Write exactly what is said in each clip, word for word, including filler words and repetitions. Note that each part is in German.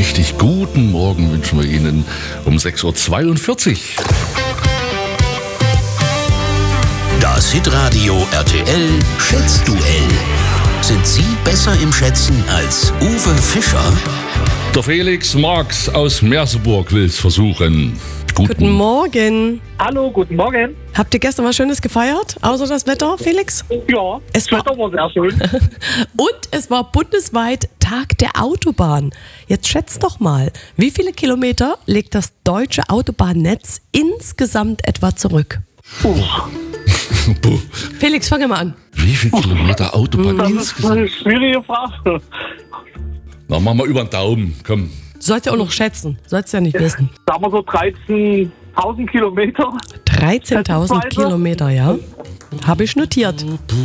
richtig guten Morgen wünschen wir Ihnen um sechs Uhr zweiundvierzig. Das Hitradio R T L Schätzduell. Sind Sie besser im Schätzen als Uwe Fischer? Der Felix Marx aus Merseburg will es versuchen. Guten, Guten Morgen. Hallo, guten Morgen. Habt ihr gestern was Schönes gefeiert, außer das Wetter, Felix? Ja, Es das war- Wetter war sehr schön. Und es war bundesweit Tag der Autobahn. Jetzt schätzt doch mal, wie viele Kilometer legt das deutsche Autobahnnetz insgesamt etwa zurück? Puh, Puh. Felix, fange mal an. Wie viele Kilometer Autobahn das ist insgesamt? eine schwierige Frage. Na, machen wir über den Daumen. Komm. Sollst ja auch noch schätzen, sollst ja nicht wissen. Sagen wir so dreizehntausend Kilometer. dreizehntausend Schätzungsweise? Kilometer, ja. Habe ich notiert.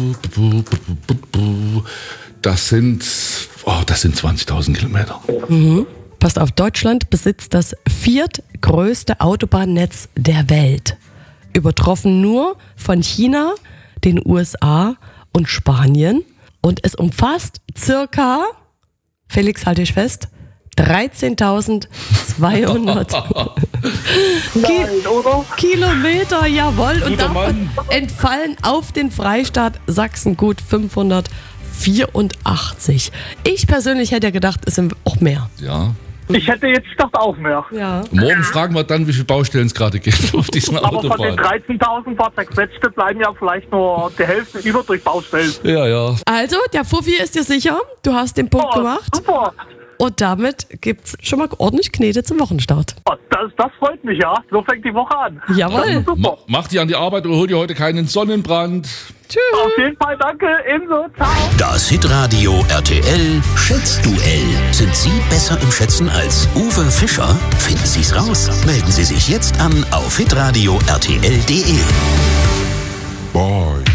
Das sind, oh, das sind zwanzigtausend Kilometer. Passt auf, Deutschland besitzt das viertgrößte Autobahnnetz der Welt. Übertroffen nur von China, den U S A und Spanien. Und es umfasst circa, Felix, halte ich fest, dreizehntausendzweihundert Nein, oder? Kilometer, jawohl. Und Guter davon Mann. entfallen auf den Freistaat Sachsen gut fünfhundertvierundachtzig. Ich persönlich hätte ja gedacht, es sind auch mehr. Ja. Ich hätte jetzt gedacht auch mehr. Ja. Morgen fragen wir dann, wie viele Baustellen es gerade gibt auf diesen Aber von den Autobahnen. dreizehntausend paar zerquetschte bleiben ja vielleicht nur die Hälfte über durch Baustellen. Ja, ja. Also, der Fuffi ist dir sicher. Du hast den Punkt Oh, gemacht. super. Und damit gibt's schon mal ordentlich Knete zum Wochenstart. Oh, das, das freut mich, ja. So fängt die Woche an. Jawohl. Super. Ma mach die an die Arbeit und hol dir heute keinen Sonnenbrand. Tschüss. Auf jeden Fall danke. Ebenso. Ciao. Das Hitradio R T L Schätzduell. Sind Sie besser im Schätzen als Uwe Fischer? Finden Sie's raus. Melden Sie sich jetzt an auf hitradio R T L punkt de. Bye.